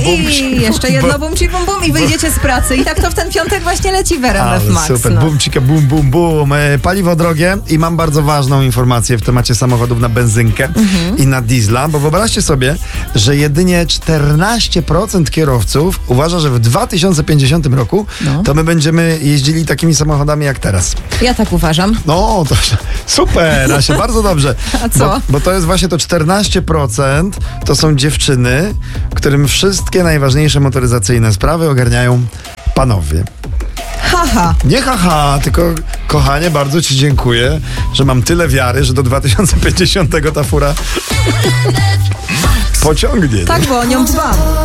I jeszcze jedno bum ci bum bum i wyjdziecie z pracy. I tak to w ten piątek właśnie leci w RMF Max. Super, bum cika bum bum bum. Paliwo drogie i mam bardzo ważną informację w temacie samochodów na benzynkę i na diesla, bo wyobraźcie sobie, że jedynie 14% kierowców uważa, że w 2050 roku to my będziemy jeździli takimi samochodami jak teraz. Ja tak uważam. No, to super, Asia, bardzo dobrze. A co? Bo to jest właśnie to 14%, to są dziewczyny, którym wszystkie najważniejsze motoryzacyjne sprawy ogarniają panowie. Haha. Nie haha, tylko kochanie, bardzo ci dziękuję, że mam tyle wiary, że do 2050 ta fura pociągnie. Tak, bo o nią dbam.